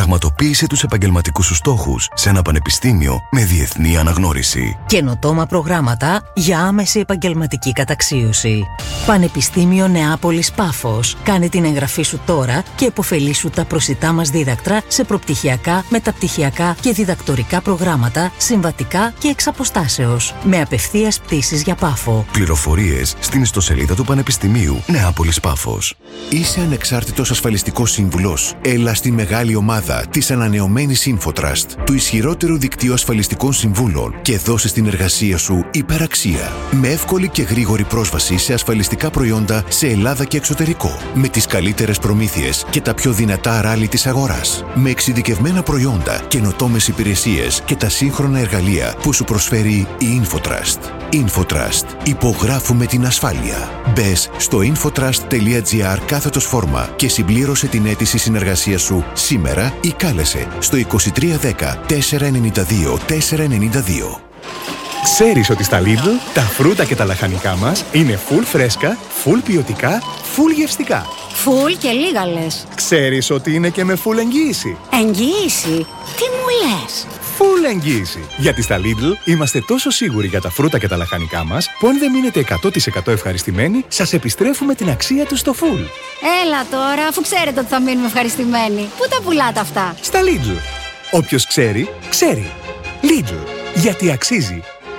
Πραγματοποίησε τους επαγγελματικούς σου στόχους σε ένα πανεπιστήμιο με διεθνή αναγνώριση. Καινοτόμα προγράμματα για άμεση επαγγελματική καταξίωση. Πανεπιστήμιο Νεάπολης Πάφος. Κάνε την εγγραφή σου τώρα και επωφελήσου τα προσιτά μας δίδακτρα σε προπτυχιακά, μεταπτυχιακά και διδακτορικά προγράμματα, συμβατικά και εξ αποστάσεως. Με απευθείας πτήσεις για Πάφο. Πληροφορίες στην ιστοσελίδα του Πανεπιστημίου Νεάπολης Πάφος. Είσαι ανεξάρτητος ασφαλιστικός σύμβουλος? Έλα στη μεγάλη ομάδα της ανανεωμένης InfoTrust, του ισχυρότερου δικτύου ασφαλιστικών συμβούλων, και δώσε στην εργασία σου υπεραξία. Με εύκολη και γρήγορη πρόσβαση σε ασφαλιστικά προϊόντα σε Ελλάδα και εξωτερικό. Με τις καλύτερες προμήθειες και τα πιο δυνατά ράλι της αγοράς. Με εξειδικευμένα προϊόντα, καινοτόμες υπηρεσίες και τα σύγχρονα εργαλεία που σου προσφέρει η InfoTrust. InfoTrust. Υπογράφουμε την ασφάλεια. Μπες στο infotrust.gr/φόρμα και συμπλήρωσε την αίτηση συνεργασίας σου σήμερα ή κάλεσε στο 2310 492 492. Ξέρεις ότι στα Lidl τα φρούτα και τα λαχανικά μας είναι full φρέσκα, full ποιοτικά, full γευστικά. Full και λίγα λες. Ξέρεις ότι είναι και με full εγγύηση. Εγγύηση? Τι μου λες? Full εγγύηση. Γιατί στα Lidl είμαστε τόσο σίγουροι για τα φρούτα και τα λαχανικά μας που αν δεν μείνετε 100% ευχαριστημένοι, σας επιστρέφουμε την αξία τους στο full. Έλα τώρα, αφού ξέρετε ότι θα μείνουμε ευχαριστημένοι. Πού τα πουλάτε αυτά? Στα Lidl. Όποιος ξέρει, ξέρει. Lidl. Γιατί αξίζει.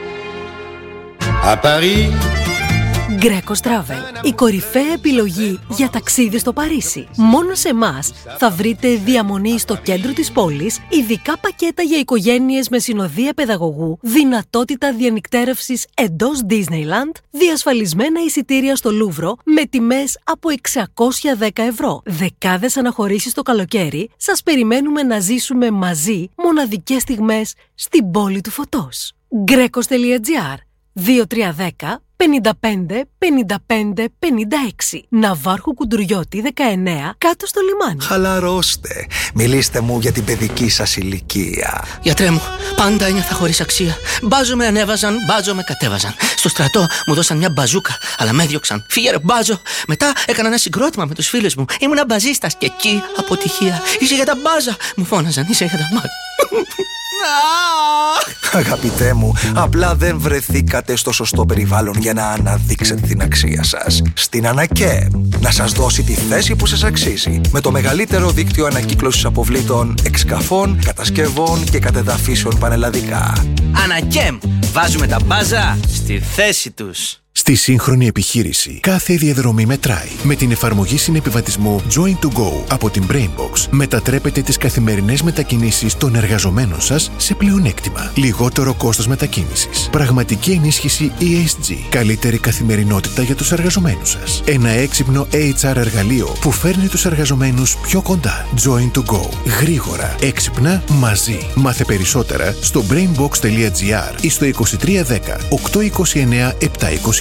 À Paris. Greco Travel. Η κορυφαία επιλογή για ταξίδι στο Παρίσι. Μόνο σε εμάς θα βρείτε διαμονή στο κέντρο της πόλης, ειδικά πακέτα για οικογένειες με συνοδεία παιδαγωγού, δυνατότητα διανυκτέρευσης εντός Disneyland, διασφαλισμένα εισιτήρια στο Λούβρο με τιμές από 610 ευρώ. Δεκάδες αναχωρήσεις το καλοκαίρι. Σας περιμένουμε να ζήσουμε μαζί μοναδικές στιγμές στην πόλη του φωτός. Grecos.gr 2310 55 55 56. Ναυάρχου Κουντουριώτη 19, κάτω στο λιμάνι. Χαλαρώστε. Μιλήστε μου για την παιδική σας ηλικία. Γιατρέ μου, πάντα ένιωθα χωρίς αξία. Μπάζο με ανέβαζαν, μπάζο με κατέβαζαν. Στο στρατό μου δώσαν μια μπαζούκα, αλλά με έδιωξαν. Φύγε ρε μπάζο. Μετά έκανα ένα συγκρότημα με τους φίλους μου. Ήμουνα μπαζίστας και εκεί αποτυχία. Είσαι για τα μπάζα, μου φώναζαν. Είσαι για τα μπάζα. Αγαπητέ μου, απλά δεν βρεθήκατε στο σωστό περιβάλλον για να αναδείξετε την αξία σας. Στην Ανακέμ, να σας δώσει τη θέση που σας αξίζει. Με το μεγαλύτερο δίκτυο ανακύκλωσης αποβλήτων, εξκαφών, κατασκευών και κατεδαφίσεων πανελλαδικά. Ανακέμ, βάζουμε τα μπάζα στη θέση τους. Στη σύγχρονη επιχείρηση, κάθε διαδρομή μετράει. Με την εφαρμογή συνεπιβατισμού Join to Go από την Brainbox, μετατρέπετε τις καθημερινές μετακινήσεις των εργαζομένων σας σε πλεονέκτημα. Λιγότερο κόστος μετακίνησης. Πραγματική ενίσχυση ESG. Καλύτερη καθημερινότητα για τους εργαζομένους σας. Ένα έξυπνο HR εργαλείο που φέρνει τους εργαζομένους πιο κοντά. Join to Go. Γρήγορα, έξυπνα, μαζί. Μάθε περισσότερα στο brainbox.gr ή στο 2310 829 729.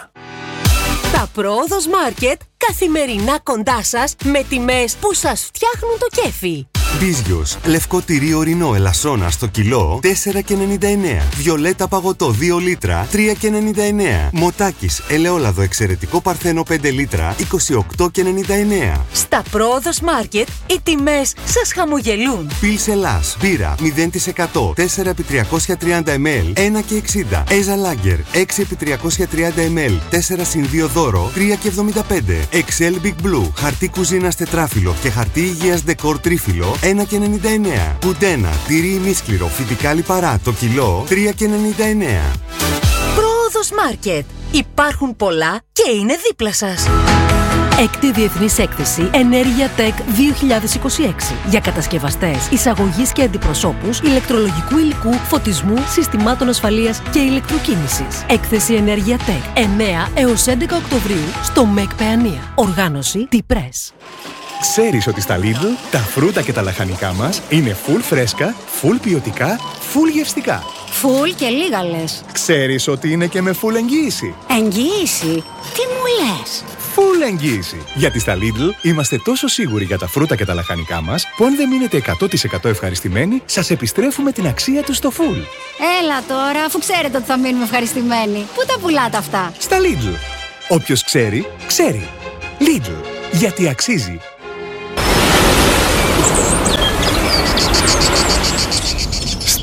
Τα Πρόοδος Μάρκετ καθημερινά κοντά σας με τιμές που σας φτιάχνουν το κέφι. Μπίζιος, λευκό τυρί ορεινό ελασσόνα στο κιλό 4,99. Βιολέτα παγωτό 2 λίτρα 3,99. Μοτάκης ελαιόλαδο εξαιρετικό παρθένο 5 λίτρα 28,99. Στα Πρόοδος Μάρκετ οι τιμές σας χαμογελούν. Πιλς Ελλάς, μπύρα 0% 4x330 ml 1,60. Έζα Λάγκερ 6x330 ml 4x2 δώρο 3,75. Excel Big Blue, χαρτί κουζίνας τετράφυλλο και χαρτί υγείας δεκόρ τρίφυλλο 1,99. Κουντένα, τυρί ημίσκληρο, φυτικά λιπαρά, το κιλό 3,99. Πρόοδος Μάρκετ. Υπάρχουν πολλά και είναι δίπλα σας. Έκτη Διεθνής Έκθεση Ενέργεια Tech 2026 για κατασκευαστές, εισαγωγής και αντιπροσώπους ηλεκτρολογικού υλικού, φωτισμού, συστημάτων ασφαλείας και ηλεκτροκίνησης. Έκθεση Ενέργεια Tech 9 έως 11 Οκτωβρίου στο ΜΕΚ Παιανία. Οργάνωση T-Press. Ξέρεις ότι στα Lidl τα φρούτα και τα λαχανικά μας είναι full φρέσκα, full ποιοτικά, full γευστικά. Full και λίγα λες. Ξέρεις ότι είναι και με full εγγύηση. Εγγύηση? Τι μου λες? Full εγγύηση. Γιατί στα Lidl είμαστε τόσο σίγουροι για τα φρούτα και τα λαχανικά μας που αν δεν μείνετε 100% ευχαριστημένοι, σας επιστρέφουμε την αξία τους στο full. Έλα τώρα, αφού ξέρετε ότι θα μείνουμε ευχαριστημένοι. Πού τα πουλάτε αυτά? Στα Lidl. Όποιος ξέρει, ξέρει. Lidl. Γιατί αξίζει.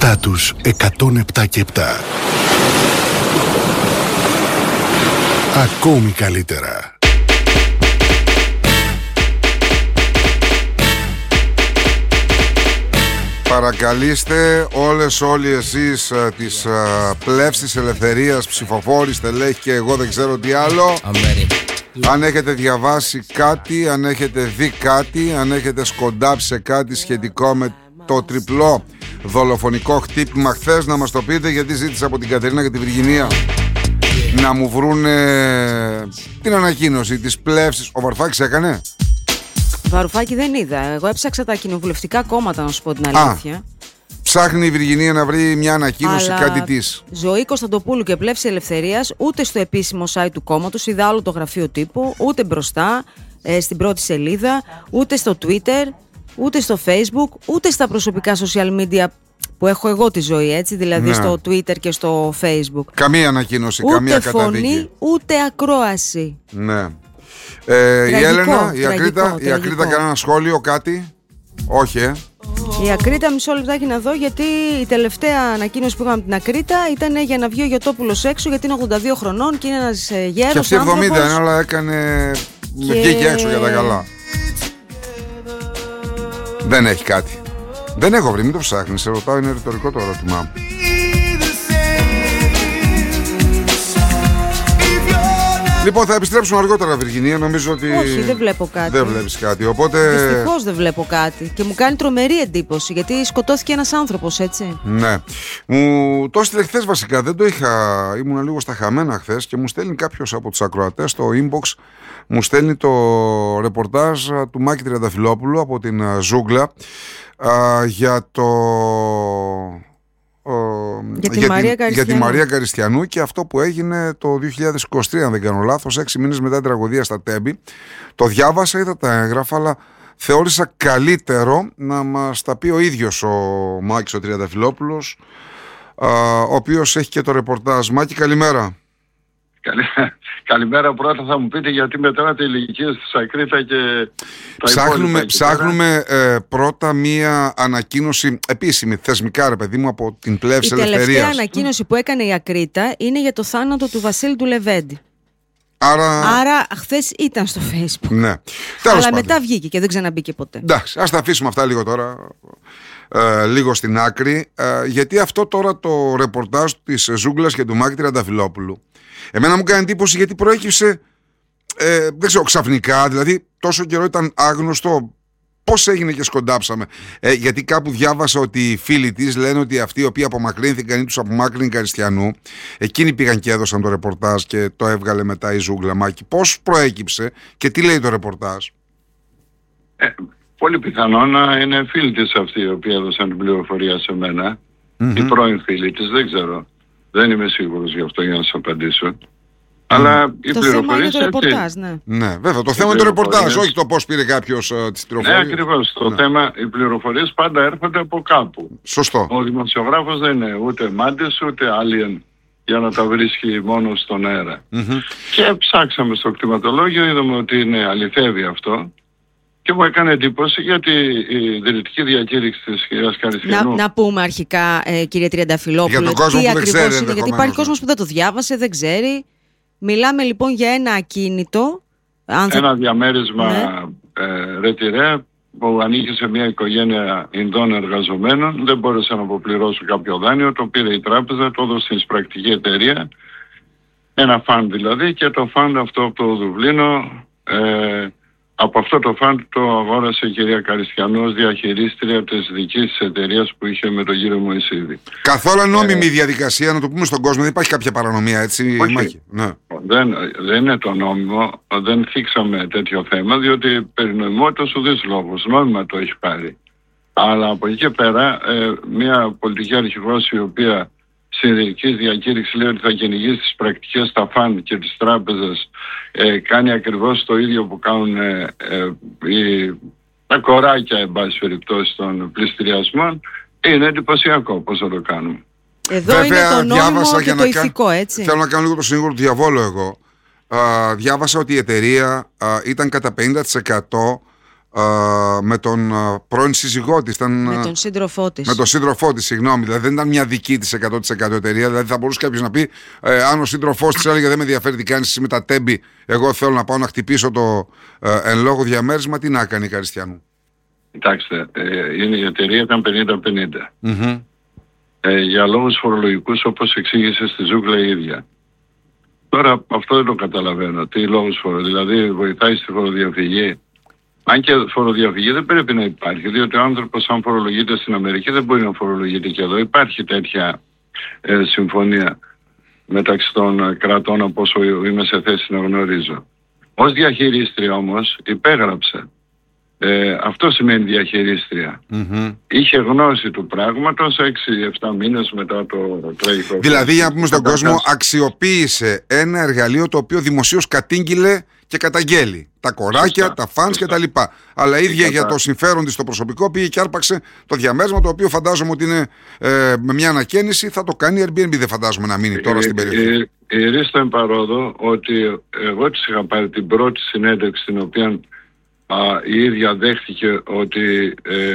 Στάτους 107 και 7. Ακόμη καλύτερα. Παρακαλείστε όλοι εσείς τις πλεύσεις ελευθερίας, ψηφοφόροι, στελέχη και εγώ δεν ξέρω τι άλλο. Αν έχετε διαβάσει κάτι, αν έχετε δει κάτι, αν έχετε σκοντάψει σε κάτι σχετικό με το τριπλό δολοφονικό χτύπημα χθες, να μας το πείτε, γιατί ζήτησα από την Κατερίνα και τη Βυργινία να μου βρούνε την ανακοίνωση της πλεύσης. Ο Βαρουφάκης έκανε? Βαρουφάκη δεν είδα. Εγώ έψαξα τα κοινοβουλευτικά κόμματα, να σου πω την αλήθεια. Ψάχνει η Βυργινία να βρει μια ανακοίνωση, αλλά κάτι της. Ζωή Κωνσταντοπούλου και πλεύση ελευθερίας, ούτε στο επίσημο site του κόμματος, είδα άλλο το γραφείο τύπου, ούτε μπροστά, στην πρώτη σελίδα, ούτε στο Twitter, ούτε στο Facebook, ούτε στα προσωπικά social media που έχω εγώ τη ζωή, έτσι, δηλαδή στο Twitter και στο Facebook. Καμία ανακοίνωση, ούτε καμία καταδίκη. Ούτε φωνή, ούτε ακρόαση. Ναι. Τραγικό, η Έλενα, η Ακρίτα, κανένα σχόλιο, κάτι? Όχι, Η Ακρίτα, μισό λεπτάκι να δω, γιατί η τελευταία ανακοίνωση που είχαμε από την Ακρίτα ήταν για να βγει ο Γιωτόπουλος έξω, γιατί είναι 82 χρονών και είναι ένας γέρος άνθρωπος. Και αυτή 70 είναι, αλλά έκανε... βγήκε έξω για τα καλά. Δεν έχει κάτι. Δεν έχω βρει, μην το ψάχνεις, σε ρωτάω, είναι ρητορικό το ερώτημά μου. Λοιπόν, θα επιστρέψουμε αργότερα, Βυργινία. Νομίζω ότι. Όχι, δεν βλέπω κάτι. Δεν βλέπεις κάτι. Οπότε. Δυστυχώς δεν βλέπω κάτι. Και μου κάνει τρομερή εντύπωση, γιατί σκοτώθηκε ένας άνθρωπος, έτσι. Ναι. Μου το έστειλε χθες βασικά. Δεν το είχα. Ήμουν λίγο στα χαμένα χθες και μου στέλνει κάποιος από τους ακροατές στο inbox. Μου στέλνει το ρεπορτάζ του Μάκη Τριανταφυλόπουλου από την Ζούγκλα για το. Για τη Μαρία Καριστιανού και αυτό που έγινε το 2023, αν δεν κάνω λάθος, 6 μήνες μετά την τραγωδία στα Τέμπη. Το διάβασα, είδα τα έγγραφα, αλλά θεώρησα καλύτερο να μας τα πει ο ίδιος ο Μάκης ο Τριανταφυλόπουλος, ο οποίος έχει και το ρεπορτάζ. Μάκη, καλημέρα. Καλημέρα. Πρώτα θα μου πείτε γιατί μετράτε ηλικίες της Ακρίτα και τα υπόλοιπα. Ψάχνουμε πρώτα μία ανακοίνωση επίσημη, θεσμικά, ρε παιδί μου, από την πλεύση ελευθερίας. Η τελευταία ανακοίνωση που έκανε η Ακρίτα είναι για το θάνατο του Βασίλη του Λεβέντη. Άρα χθες ήταν στο Facebook. Ναι. Αλλά μετά βγήκε και δεν ξαναμπήκε ποτέ. Εντάξει, ας τα αφήσουμε αυτά λίγο τώρα, λίγο στην άκρη, γιατί αυτό τώρα το ρεπορτάζ της Ζούγκλας και του Μάκη Τριανταφυλόπουλου εμένα μου κάνει εντύπωση, γιατί προέκυψε δεν ξέρω, ξαφνικά, δηλαδή τόσο καιρό ήταν άγνωστο. Πώς έγινε και σκοντάψαμε? Γιατί κάπου διάβασα ότι οι φίλοι της λένε ότι αυτοί οι οποίοι απομακρύνθηκαν ή τους απομάκρυνε Καριστιανού, εκείνοι πήγαν και έδωσαν το ρεπορτάζ και το έβγαλε μετά η Ζούγκλα. Μάκη, πώς προέκυψε και τι λέει το ρεπορτάζ? Πολύ πιθανό να είναι φίλοι της αυτοί οι οποίοι έδωσαν την πληροφορία σε μένα. Οι πρώην φίλοι της, δεν ξέρω. Δεν είμαι σίγουρος γι' αυτό για να σας απαντήσω. Αλλά οι το θέμα είναι το ρεπορτάζ, ναι, βέβαια. Το θέμα είναι το ρεπορτάζ, όχι το πώς πήρε κάποιος τις πληροφορίες. Ναι, ακριβώς. Το θέμα, οι πληροφορίες πάντα έρχονται από κάπου. Σωστό. Ο δημοσιογράφος δεν είναι ούτε μάντης ούτε alien για να τα βρίσκει μόνο στον αέρα. Και ψάξαμε στο κτηματολόγιο, είδαμε ότι αληθεύει αυτό. Και μου έκανε εντύπωση, γιατί η δηλητική διακήρυξη της κυρίας Καριστιανού. Να πούμε αρχικά, κύριε Τριανταφυλόπουλο, τι ακριβώς είναι, γιατί υπάρχει κόσμος που δεν το διάβασε, δεν ξέρει. Μιλάμε λοιπόν για ένα ακίνητο. Ένα διαμέρισμα ρετυρέ που ανήκει σε μια οικογένεια Ινδών εργαζομένων. Δεν μπόρεσαν να αποπληρώσουν κάποιο δάνειο, το πήρε η τράπεζα, το έδωσε στην εισπρακτική εταιρεία. Ένα φαντ δηλαδή, και το φαντ αυτό από το Δουβλίνο. Από αυτό το φαντ το αγόρασε η κυρία Καριστιανού ως διαχειρίστρια της δικής της εταιρείας που είχε με τον κύριο Μωυσίδη. Καθόλου νόμιμη διαδικασία, να το πούμε στον κόσμο, δεν υπάρχει κάποια παρανομία, έτσι? Όχι. Ναι. Δεν είναι το νόμιμο, δεν θίξαμε τέτοιο θέμα, διότι περί νομιμότητας ουδής λόγος, νόμιμα το έχει πάρει. Αλλά από εκεί και πέρα, μια πολιτική αρχηγός η οποία στην ειδική διακήρυξη λέει ότι θα κυνηγήσει τις πρακτικές στα φαν και τις τράπεζες, κάνει ακριβώς το ίδιο που κάνουν τα κοράκια, εν πάση περιπτώσει, των πληστηριασμών. Είναι εντυπωσιακό πώς θα το κάνουμε. Εδώ βέβαια, είναι το νόμιμο και το ηθικό, έτσι. Θέλω να κάνω λίγο το συνήγορο του διαβόλου εγώ. Διάβασα ότι η εταιρεία ήταν κατά 50% με τον πρώην σύζυγό της. Με τον σύντροφό της. Με τον σύντροφό της, συγγνώμη. Δηλαδή δεν ήταν μια δική της 100% εταιρεία. Δηλαδή θα μπορούσε κάποιος να πει, αν ο σύντροφός της έλεγε δεν με ενδιαφέρει τι κάνεις εσύ με τα τέμπη, εγώ θέλω να πάω να χτυπήσω το εν λόγω διαμέρισμα, τι να κάνει η Καριστιανού? Κοιτάξτε, η εταιρεία ήταν 50-50. Για λόγους φορολογικούς, όπως εξήγησε στη Ζούγκλα η ίδια. Τώρα αυτό δεν το καταλαβαίνω. Τι λόγους δηλαδή βοηθάει στη φοροδιαφυγή? Αν και φοροδιαφυγή δεν πρέπει να υπάρχει, διότι ο άνθρωπος αν φορολογείται στην Αμερική δεν μπορεί να φορολογείται και εδώ. Υπάρχει τέτοια συμφωνία μεταξύ των κρατών, από όσο είμαι σε θέση να γνωρίζω. Ως διαχειρίστρια όμως υπέγραψε. Αυτό σημαίνει διαχειρίστρια. Είχε γνώση του πράγματος 6-7 μήνες μετά το τραγικό. Δηλαδή, για να πούμε στον κόσμο, αξιοποίησε ένα εργαλείο το οποίο δημοσίως κατήγγειλε και καταγγέλει. Τα κοράκια, τα φανς κτλ. Αλλά ίδια για το συμφέρον της το προσωπικό πήγε και άρπαξε το διαμέρισμα, το οποίο φαντάζομαι ότι είναι με μια ανακαίνιση. Θα το κάνει η Airbnb, δεν φαντάζομαι να μείνει τώρα στην περιοχή. Η Ρίστα εμπαρόδο ότι εγώ της είχα πάρει την πρώτη συνέντευξη, την οποία η ίδια δέχτηκε ότι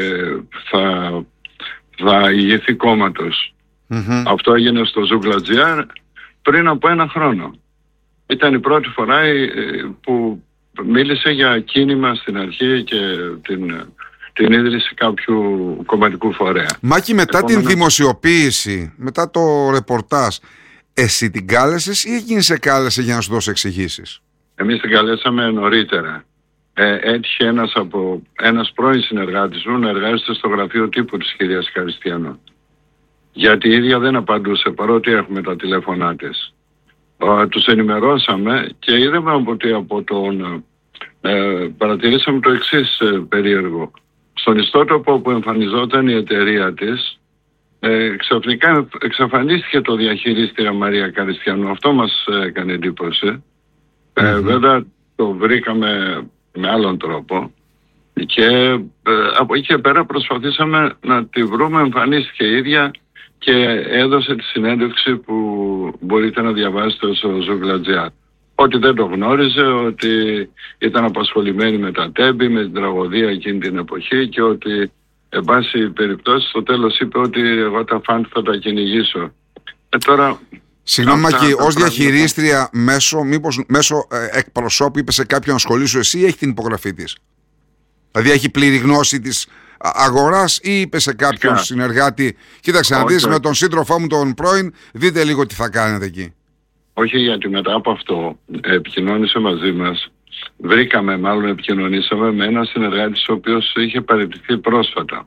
θα ηγηθεί κόμματος. Αυτό έγινε στο Zoogla.gr πριν από 1 χρόνο. Ήταν η πρώτη φορά που μίλησε για κίνημα στην αρχή και την ίδρυση κάποιου κομματικού φορέα. Μάκη, μετά την δημοσιοποίηση, μετά το ρεπορτάζ, εσύ την κάλεσες ή εκείνη σε κάλεσε για να σου δώσει εξηγήσεις? Εμείς την καλέσαμε νωρίτερα. Έτυχε ένας πρώην συνεργάτης μου να εργάζεται στο γραφείο τύπου της κυρίας Καριστιανού. Γιατί η ίδια δεν απαντούσε, παρότι έχουμε τα τηλέφωνά της. Τους ενημερώσαμε και είδαμε ότι από τον παρατηρήσαμε το εξής περίεργο. Στον ιστότοπο που εμφανιζόταν η εταιρεία της, ξαφνικά εξαφανίστηκε το διαχειρίστρια Μαρία Καριστιανού. Αυτό μας έκανε εντύπωση. Βέβαια το βρήκαμε με άλλον τρόπο και από εκεί και πέρα προσπαθήσαμε να τη βρούμε. Εμφανίστηκε η ίδια και έδωσε τη συνέντευξη που μπορείτε να διαβάσετε στο Zoogla.gr. Ότι δεν το γνώριζε, ότι ήταν απασχολημένη με τα τέμπη, με την τραγωδία εκείνη την εποχή και ότι εν πάση περιπτώσει στο τέλος είπε ότι εγώ τα φαν θα τα κυνηγήσω. Τώρα... Συγγνώμη Μάκη, ως διαχειρίστρια μέσω εκπροσώπου είπε σε κάποιον ασχολήσου εσύ ή έχει την υπογραφή της? Δηλαδή έχει πλήρη γνώση της αγοράς ή είπε σε κάποιον συνεργάτη, κοίταξε να δεις με τον σύντροφό μου τον πρώην, δείτε λίγο τι θα κάνετε εκεί? Όχι, γιατί μετά από αυτό επικοινώνησε μαζί μας. Επικοινωνήσαμε με έναν συνεργάτη ο οποίος είχε παραιτηθεί πρόσφατα.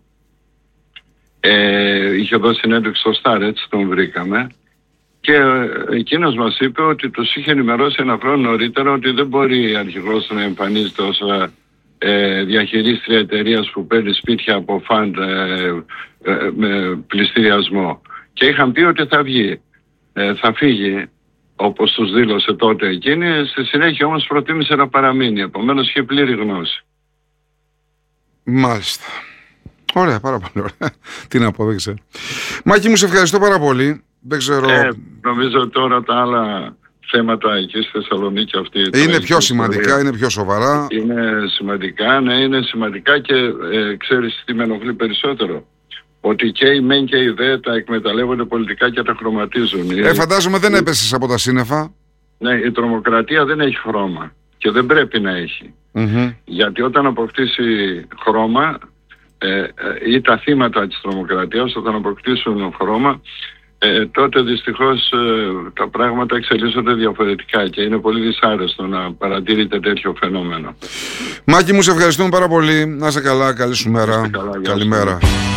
Είχε δώσει συνέντευξη στο Starets, τον βρήκαμε. Και εκείνος μας είπε ότι τους είχε ενημερώσει 1 χρόνο νωρίτερα ότι δεν μπορεί αρχηγός να εμφανίζεται ως διαχειρίστρια εταιρείας που παίρνει σπίτια από φαντ με πληστηριασμό. Και είχαν πει ότι θα βγει, θα φύγει, όπως τους δήλωσε τότε εκείνη. Στη συνέχεια όμως προτίμησε να παραμείνει, επομένως είχε πλήρη γνώση. Μάλιστα. Ωραία, πάρα πολύ ωραία. Τι να πω, δεν ξέρω. Μάκη μου, σε ευχαριστώ πάρα πολύ. Δεν ξέρω... νομίζω τώρα τα άλλα θέματα εκεί στη Θεσσαλονίκη αυτή είναι πιο σημαντικά, είναι πιο σοβαρά. Είναι σημαντικά, ναι, είναι σημαντικά και ξέρεις τι με ενοχλεί περισσότερο? Ότι και οι μεν και οι δε τα εκμεταλλεύονται πολιτικά και τα χρωματίζουν. Φαντάζομαι δεν έπεσες από τα σύννεφα. Ναι, η τρομοκρατία δεν έχει χρώμα και δεν πρέπει να έχει. Γιατί όταν αποκτήσει χρώμα ή τα θύματα της τρομοκρατίας όταν αποκτήσουν χρώμα, τότε δυστυχώς τα πράγματα εξελίσσονται διαφορετικά και είναι πολύ δυσάρεστο να παρατηρείτε τέτοιο φαινόμενο. Μάκη μου, σε ευχαριστούμε πάρα πολύ. Να είσαι καλά, καλή σου μέρα. Καλημέρα.